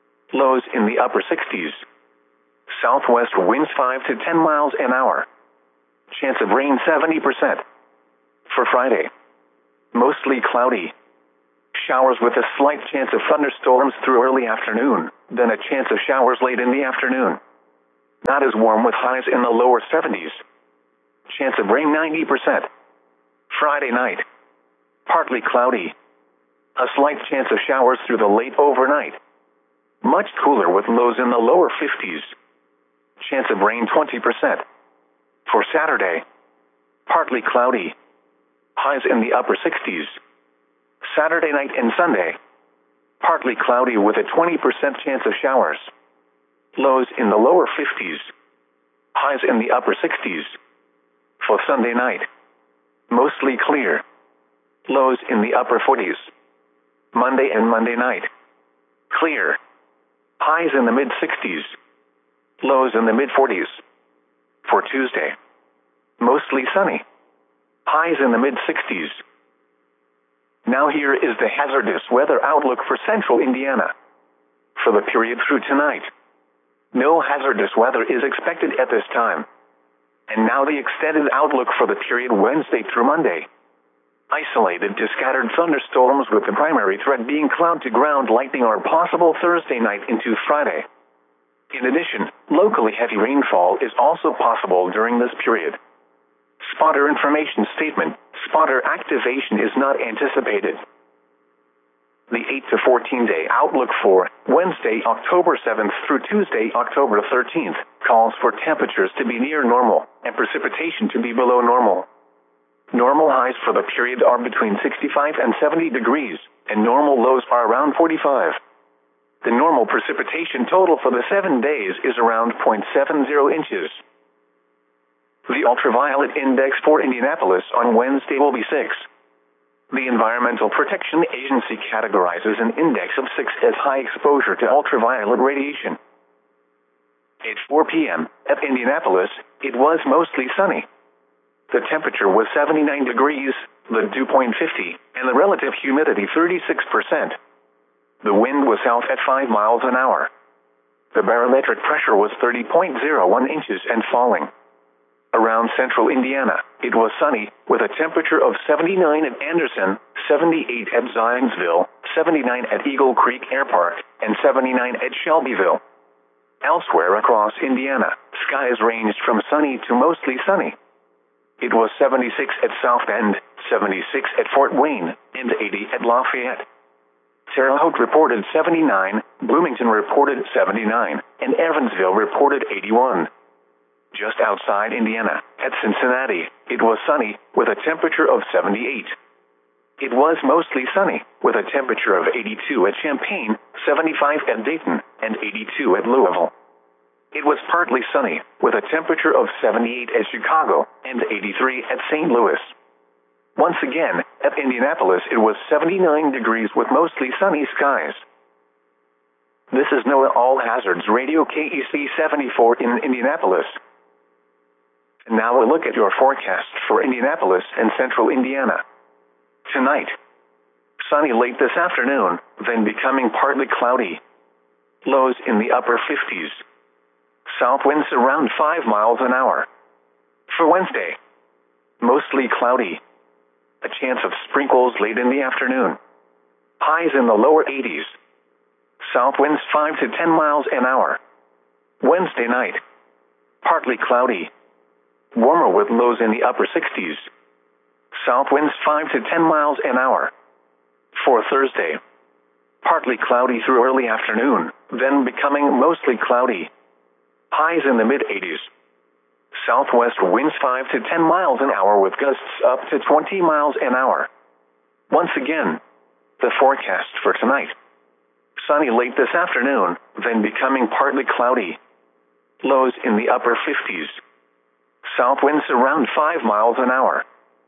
Lows in the upper sixties. Southwest winds five to ten miles an hour. Chance of rain seventy percent. For Friday, mostly cloudy. Showers with a slight chance of thunderstorms through early afternoon, then a chance of showers late in the afternoon. Not as warm with highs in the lower seventies. Chance of rain ninety percent. Friday night, partly cloudy. A slight chance of showers through the late overnight. Much cooler with lows in the lower fifties. Chance of rain twenty percent. For Saturday, partly cloudy. Highs in the upper sixties. Saturday night and Sunday, partly cloudy with a twenty percent chance of showers. Lows in the lower fifties. Highs in the upper sixties. For Sunday night, mostly clear. Lows in the upper forties. Monday and Monday night, clear. Highs in the mid sixties. Lows in the mid forties. For Tuesday, mostly sunny. Highs in the mid sixties. Now here is the hazardous weather outlook for central Indiana. For the period through tonight, no hazardous weather is expected at this time. And now the extended outlook for the period Wednesday through Monday. Isolated to scattered thunderstorms with the primary threat being cloud-to-ground lightning are possible Thursday night into Friday. In addition, locally heavy rainfall is also possible during this period. Spotter information statement: spotter activation is not anticipated. The eight to fourteen day outlook for Wednesday, October seventh through Tuesday, October thirteenth, calls for temperatures to be near normal and precipitation to be below normal. Normal highs for the period are between sixty-five and seventy degrees, and normal lows are around forty-five. The normal precipitation total for the seven days is around zero point seven zero inches. The ultraviolet index for Indianapolis on Wednesday will be six. The Environmental Protection Agency categorizes an index of six as high exposure to ultraviolet radiation. At four p.m. at Indianapolis, it was mostly sunny. The temperature was seventy-nine degrees, the dew point fifty, and the relative humidity thirty-six percent. The wind was south at five miles an hour. The barometric pressure was thirty point zero one inches and falling. Around central Indiana, it was sunny, with a temperature of seventy-nine at Anderson, seventy-eight at Zionsville, seventy-nine at Eagle Creek Air Park, and seventy-nine at Shelbyville. Elsewhere across Indiana, skies ranged from sunny to mostly sunny. It was seventy-six at South Bend, seventy-six at Fort Wayne, and eighty at Lafayette. Terre Haute reported seventy-nine, Bloomington reported seventy-nine, and Evansville reported eighty-one. Just outside Indiana, at Cincinnati, it was sunny, with a temperature of seventy-eight. It was mostly sunny, with a temperature of eighty-two at Champaign, seventy-five at Dayton, and eighty-two at Louisville. It was partly sunny, with a temperature of seventy-eight at Chicago, and eighty-three at Saint Louis. Once again, at Indianapolis it was seventy-nine degrees with mostly sunny skies. This is NOAA All Hazards Radio K E C seventy-four in Indianapolis. And now a look at your forecast for Indianapolis and central Indiana. Tonight, sunny late this afternoon, then becoming partly cloudy. Lows in the upper fifties. South winds around five miles an hour. For Wednesday, mostly cloudy. A chance of sprinkles late in the afternoon. Highs in the lower eighties. South winds five to ten miles an hour. Wednesday night, partly cloudy. Warmer with lows in the upper sixties. South winds five to ten miles an hour. For Thursday, partly cloudy through early afternoon, then becoming mostly cloudy. Highs in the mid eighties. Southwest winds five to ten miles an hour with gusts up to twenty miles an hour. Once again, the forecast for tonight. Sunny late this afternoon, then becoming partly cloudy. Lows in the upper fifties. South winds around five miles an hour.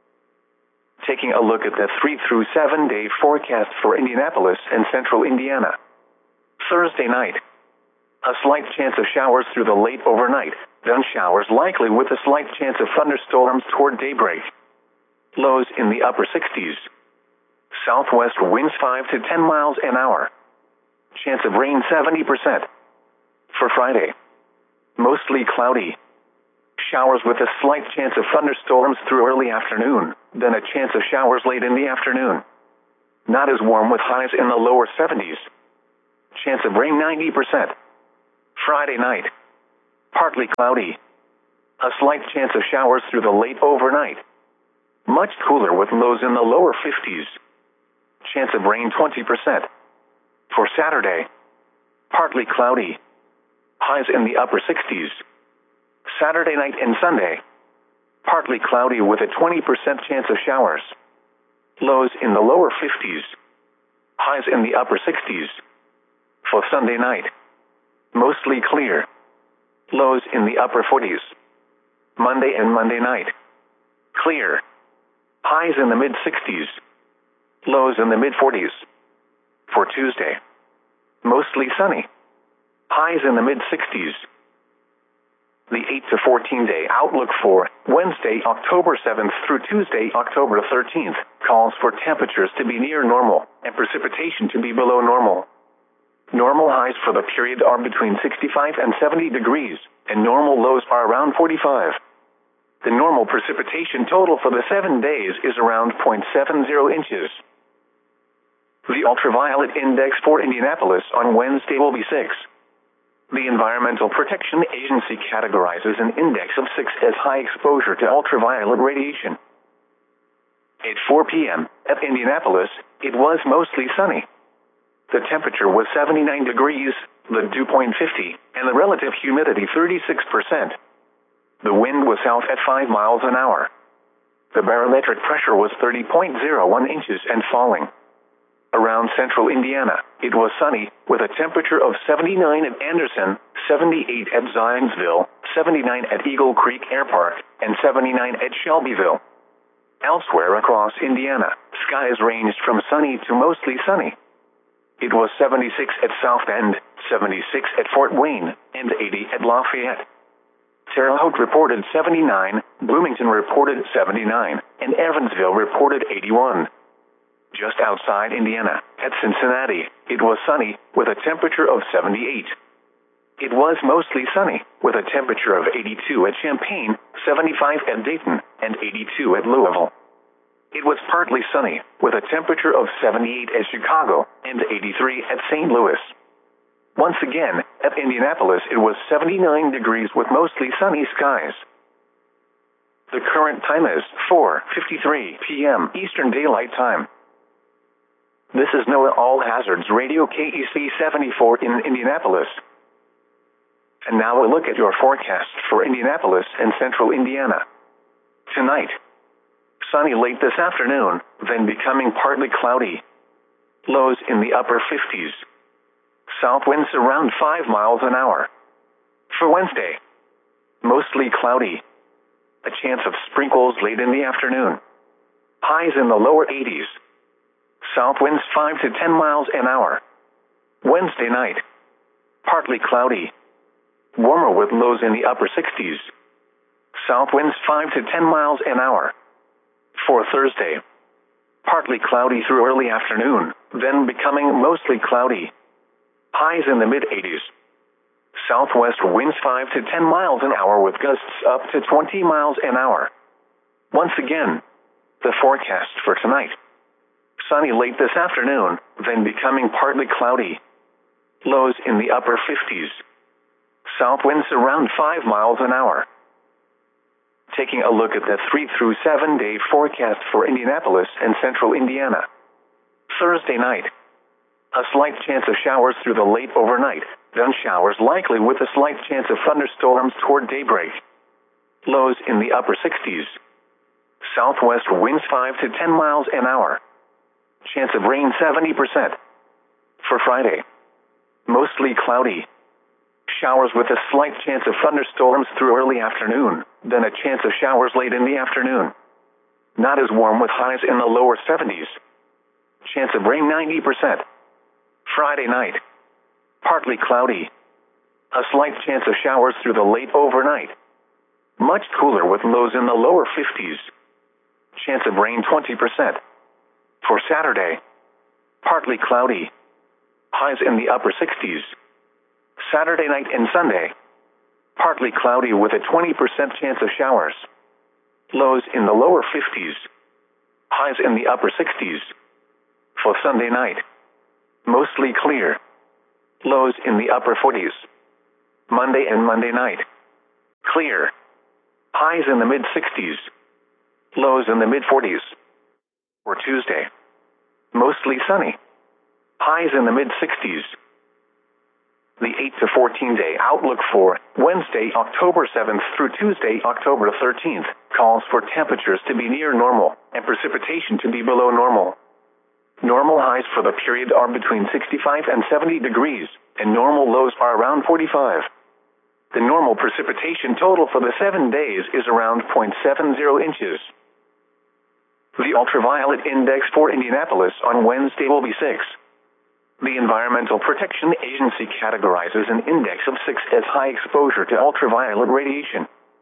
Taking a look at the three through seven day forecast for Indianapolis and central Indiana. Thursday night, a slight chance of showers through the late overnight, then showers likely with a slight chance of thunderstorms toward daybreak. Lows in the upper sixties. Southwest winds five to ten miles an hour. Chance of rain seventy percent. For Friday, mostly cloudy. Showers with a slight chance of thunderstorms through early afternoon, then a chance of showers late in the afternoon. Not as warm with highs in the lower seventies. Chance of rain ninety percent. Friday night. Partly cloudy. A slight chance of showers through the late overnight. Much cooler with lows in the lower fifties. Chance of rain twenty percent. For Saturday. Partly cloudy. Highs in the upper sixties. Saturday night and Sunday. Partly cloudy with a twenty percent chance of showers. Lows in the lower fifties. Highs in the upper sixties. For Sunday night. Mostly clear. Lows in the upper forties. Monday and Monday night. Clear. Highs in the mid sixties. Lows in the mid forties. For Tuesday. Mostly sunny. Highs in the mid sixties. The eight to fourteen day outlook for Wednesday, October seventh through Tuesday, October thirteenth, calls for temperatures to be near normal and precipitation to be below normal. Normal highs for the period are between sixty-five and seventy degrees, and normal lows are around forty-five. The normal precipitation total for the seven days is around zero point seven zero inches. The ultraviolet index for Indianapolis on Wednesday will be six. The Environmental Protection Agency categorizes an index of six as high exposure to ultraviolet radiation. At four p.m. at Indianapolis, it was mostly sunny. The temperature was seventy-nine degrees, the dew point fifty, and the relative humidity thirty-six percent. The wind was south at five miles an hour. The barometric pressure was thirty point zero one inches and falling. Around central Indiana, it was sunny, with a temperature of seventy-nine at Anderson, seventy-eight at Zionsville, seventy-nine at Eagle Creek Air Park, and seventy-nine at Shelbyville. Elsewhere across Indiana, skies ranged from sunny to mostly sunny. It was seventy-six at South Bend, seventy-six at Fort Wayne, and eighty at Lafayette. Terre Haute reported seventy-nine, Bloomington reported seventy-nine, and Evansville reported eighty-one. Just outside Indiana, at Cincinnati, it was sunny, with a temperature of seventy-eight. It was mostly sunny, with a temperature of eighty-two at Champaign, seventy-five at Dayton, and eighty-two at Louisville. It was partly sunny, with a temperature of seventy-eight at Chicago, and eighty-three at Saint Louis. Once again, at Indianapolis it was seventy-nine degrees with mostly sunny skies. The current time is four fifty-three p.m. Eastern Daylight Time. This is NOAA All Hazards Radio K E C seventy-four in Indianapolis. And now a look at your forecast for Indianapolis and central Indiana. Tonight. Sunny late this afternoon, then becoming partly cloudy. Lows in the upper fifties. South winds around five miles an hour. For Wednesday. Mostly cloudy. A chance of sprinkles late in the afternoon. Highs in the lower eighties. South winds five to ten miles an hour. Wednesday night. Partly cloudy. Warmer with lows in the upper sixties. South winds five to ten miles an hour. For Thursday. Partly cloudy through early afternoon, then becoming mostly cloudy. Highs in the mid eighties. Southwest winds five to ten miles an hour with gusts up to twenty miles an hour. Once again, the forecast for tonight. Sunny late this afternoon, then becoming partly cloudy. Lows in the upper fifties. South winds around five miles an hour. Taking a look at the three through seven day forecast for Indianapolis and central Indiana. Thursday night. A slight chance of showers through the late overnight, then showers likely with a slight chance of thunderstorms toward daybreak. Lows in the upper sixties. Southwest winds five to ten miles an hour. Chance of rain seventy percent. For Friday. Mostly cloudy. Showers with a slight chance of thunderstorms through early afternoon, then a chance of showers late in the afternoon. Not as warm with highs in the lower seventies. Chance of rain ninety percent. Friday night. Partly cloudy. A slight chance of showers through the late overnight. Much cooler with lows in the lower fifties. Chance of rain twenty percent. For Saturday. Partly cloudy. Highs in the upper sixties. Saturday night and Sunday. partly cloudy with a twenty percent chance of showers. Lows in the lower fifties. Highs in the upper sixties. For Sunday night, mostly clear. Lows in the upper forties. Monday and Monday night, clear. Highs in the mid sixties. Lows in the mid forties. For Tuesday, mostly sunny. Highs in the mid sixties. The eight to fourteen day outlook for Wednesday, October seventh through Tuesday, October thirteenth, calls for temperatures to be near normal and precipitation to be below normal. Normal highs for the period are between sixty-five and seventy degrees, and normal lows are around forty-five. The normal precipitation total for the seven days is around zero point seven zero inches. The ultraviolet index for Indianapolis on Wednesday will be six. The Environmental Protection Agency categorizes an index of six as high exposure to ultraviolet radiation.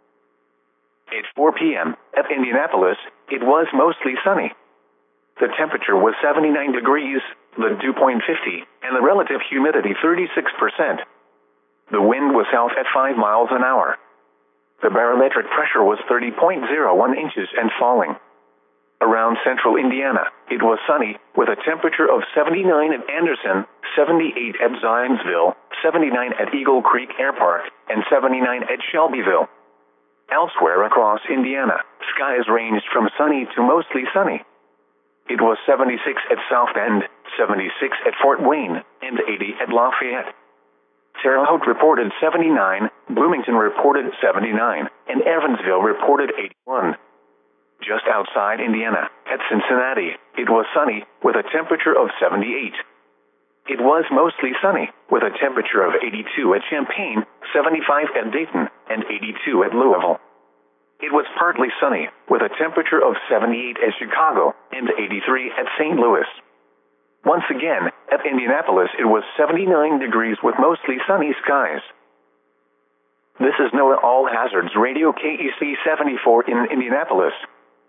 At four p.m. at Indianapolis, it was mostly sunny. The temperature was seventy-nine degrees, the dew point fifty, and the relative humidity thirty-six percent. The wind was south at five miles an hour. The barometric pressure was thirty point zero one inches and falling. Around central Indiana, it was sunny, with a temperature of seventy-nine at Anderson, seventy-eight at Zionsville, seventy-nine at Eagle Creek Air Park, and seventy-nine at Shelbyville. Elsewhere across Indiana, skies ranged from sunny to mostly sunny. It was seventy-six at South Bend, seventy-six at Fort Wayne, and eighty at Lafayette. Terre Haute reported seventy-nine, Bloomington reported seventy-nine, and Evansville reported eighty-one. Just outside Indiana, at Cincinnati, it was sunny, with a temperature of seventy-eight. It was mostly sunny, with a temperature of eighty-two at Champaign, seventy-five at Dayton, and eighty-two at Louisville. It was partly sunny, with a temperature of seventy-eight at Chicago, and eighty-three at Saint Louis. Once again, at Indianapolis it was seventy-nine degrees with mostly sunny skies. This is NOAA All Hazards Radio K E C seventy-four in Indianapolis.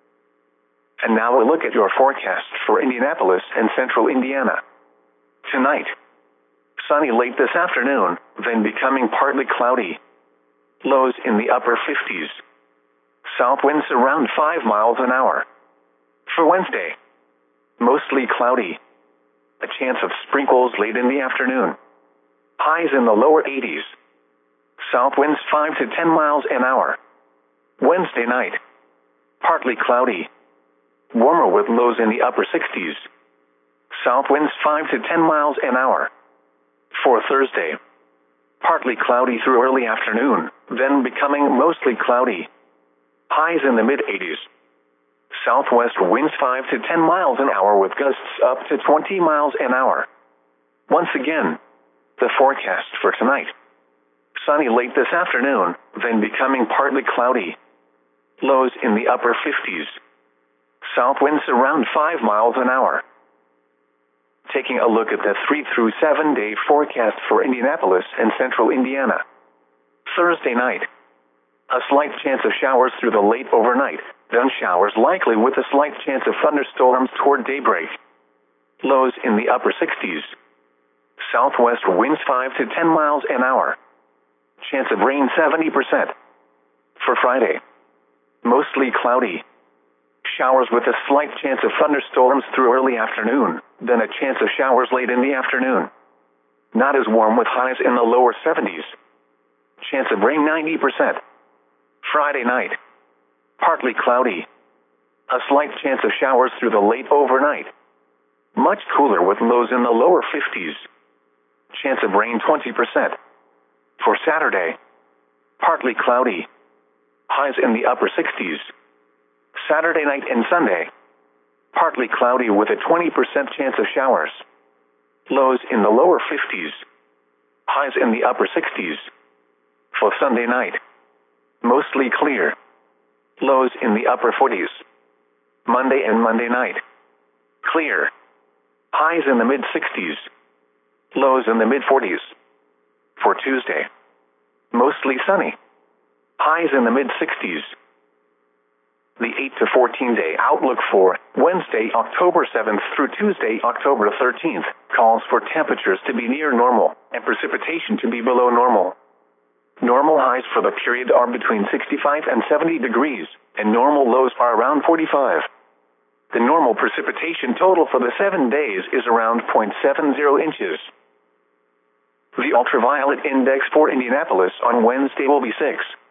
And now a look at your forecast for Indianapolis and central Indiana. Tonight, sunny late this afternoon, then becoming partly cloudy. Lows in the upper fifties. South winds around five miles an hour. For Wednesday, mostly cloudy. A chance of sprinkles late in the afternoon. Highs in the lower eighties. South winds five to ten miles an hour. Wednesday night, partly cloudy. Warmer with lows in the upper sixties. South winds five to ten miles an hour. For Thursday, partly cloudy through early afternoon, then becoming mostly cloudy. Highs in the mid eighties. Southwest winds five to ten miles an hour with gusts up to twenty miles an hour. Once again, the forecast for tonight. Sunny late this afternoon, then becoming partly cloudy. Lows in the upper fifties. South winds around five miles an hour. Taking a look at the three through seven day forecast for Indianapolis and central Indiana. Thursday night, a slight chance of showers through the late overnight, then showers likely with a slight chance of thunderstorms toward daybreak. Lows in the upper sixties. Southwest winds five to ten miles an hour. Chance of rain seventy percent. For Friday, mostly cloudy. Showers with a slight chance of thunderstorms through early afternoon, then a chance of showers late in the afternoon. Not as warm with highs in the lower seventies. Chance of rain ninety percent. Friday night, partly cloudy. A slight chance of showers through the late overnight. Much cooler with lows in the lower fifties. Chance of rain twenty percent. For Saturday, partly cloudy. Highs in the upper sixties. Saturday night and Sunday, partly cloudy with a twenty percent chance of showers. Lows in the lower fifties. Highs in the upper sixties. For Sunday night, mostly clear. Lows in the upper forties. Monday and Monday night, clear. Highs in the mid sixties. Lows in the mid forties. For Tuesday, mostly sunny. Highs in the mid sixties. The eight to fourteen day outlook for Wednesday, October seventh through Tuesday, October thirteenth, calls for temperatures to be near normal and precipitation to be below normal. Normal highs for the period are between sixty-five and seventy degrees, and normal lows are around forty-five. The normal precipitation total for the seven days is around zero point seven zero inches. The ultraviolet index for Indianapolis on Wednesday will be six.